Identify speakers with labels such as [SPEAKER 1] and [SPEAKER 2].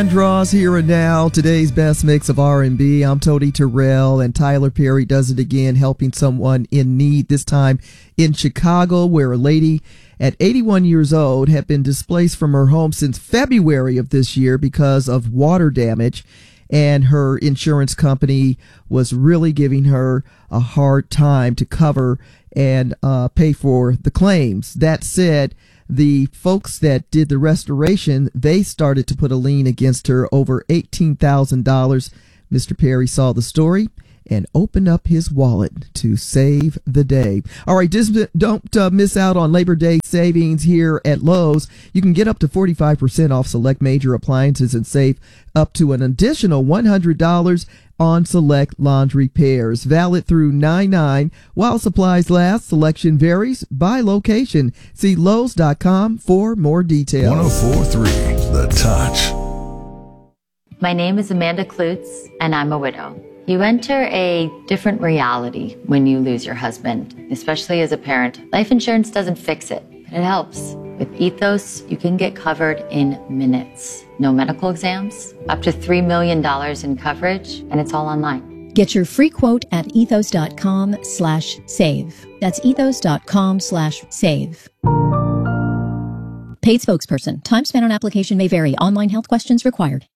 [SPEAKER 1] Draws here and now, today's best mix of R&B. I'm Tony Terrell, and Tyler Perry does it again, helping someone in need, this time in Chicago, where a lady at 81 years old had been displaced from her home since February of this year because of water damage, and her insurance company was really giving her a hard time to cover and pay for the claims. That said, the folks that did the restoration, they started to put a lien against her over $18,000. Mr. Perry saw the story and opened up his wallet to save the day. All right, just don't miss out on Labor Day savings here at Lowe's. You can get up to 45% off select major appliances and save up to an additional $100 on select laundry pairs. Valid through 9/9 while supplies last. Selection varies by location. See Lowe's.com for more details.
[SPEAKER 2] 104.3 The Touch.
[SPEAKER 3] My name is Amanda Klutz, and I'm a widow. You enter a different reality when you lose your husband, especially as a parent. Life insurance doesn't fix it, but it helps. With Ethos, you can get covered in minutes. No medical exams, up to $3 million in coverage, and it's all online.
[SPEAKER 4] Get your free quote at ethos.com/save. That's ethos.com/save. Paid spokesperson. Time spent on application may vary. Online health questions required.